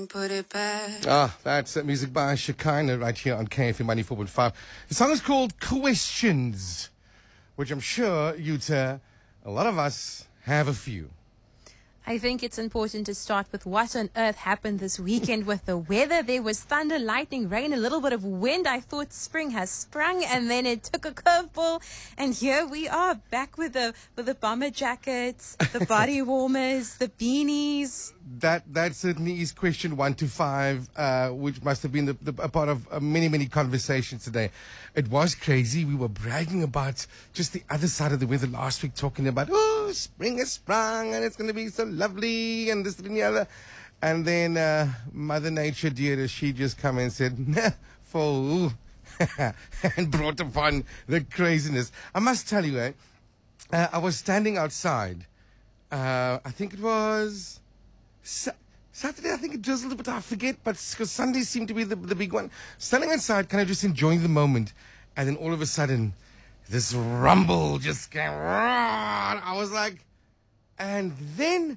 Put it back. That's music by Shekinah right here on KFM 94.5. The song is called Questions, which I'm sure a lot of us have a few. I think it's important to start with what on earth happened this weekend with the weather. There was thunder, lightning, rain, a little bit of wind. I thought spring has sprung, and then it took a curveball. And here we are, back with the bomber jackets, the body warmers, the beanies. That certainly is question 1 to 5, which must have been a part of many conversations today. It was crazy. We were bragging about just the other side of the weather last week, talking about, spring has sprung and it's going to be so lovely and this and the other. And then Mother Nature, dear, she just come and said, nah, fool, and brought upon the craziness. I must tell you, I was standing outside. I think it was Saturday, I think it drizzled, but I forget. But because Sunday seemed to be the big one. Standing outside, kind of just enjoying the moment. And then all of a sudden, this rumble just came. I was like, and then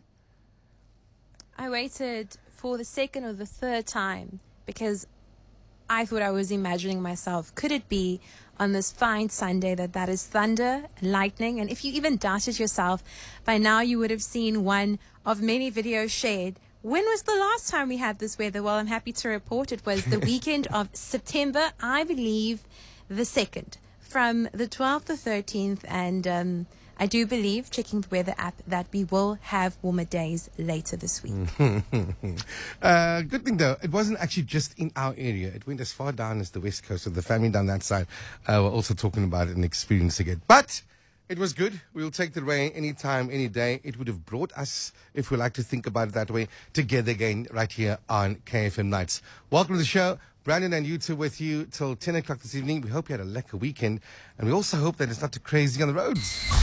I waited for the second or the third time because I thought I was imagining myself. Could it be on this fine Sunday that is thunder and lightning? And if you even doubted yourself, by now you would have seen one of many videos shared. When was the last time we had this weather? Well, I'm happy to report it was the weekend of September, I believe the 2nd, from the 12th to 13th. And I do believe, checking the weather app, that we will have warmer days later this week. Good thing, though, it wasn't actually just in our area. It went as far down as the west coast. So the family down that side were also talking about it and experiencing it. But it was good. We'll take the rain anytime, any day. It would have brought us, if we like to think about it that way, together again right here on KFM Nights. Welcome to the show. Brandon and you two with you till 10 o'clock this evening. We hope you had a lekker weekend. And we also hope that it's not too crazy on the roads.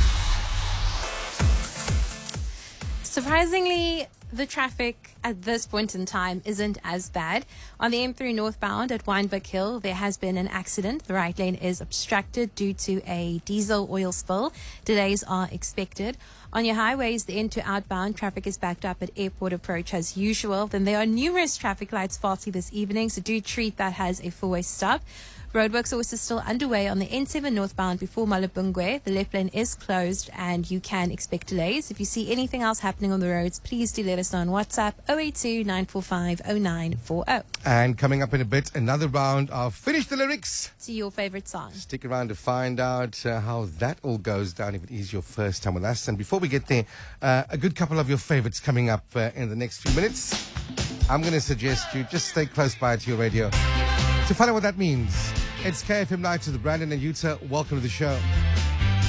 Surprisingly, the traffic at this point in time isn't as bad. On the M3 northbound at Wynberg Hill, there has been an accident. The right lane is obstructed due to a diesel oil spill. Delays are expected. On your highways, the N2 outbound traffic is backed up at airport approach as usual. Then there are numerous traffic lights faulty this evening, so do treat that as a four-way stop. Roadworks are also still underway on the N7 northbound before Malabungwe. The left lane is closed and you can expect delays. If you see anything else happening on the roads, please do let us know on WhatsApp 082-945-0940. And coming up in a bit, another round of Finish the Lyrics. To your favorite song. Stick around to find out how that all goes down if it is your first time with us. And before we get there, a good couple of your favorites coming up in the next few minutes. I'm going to suggest you just stay close by to your radio to find out what that means. It's KFM Nights with Brandon and Yuta. Welcome to the show.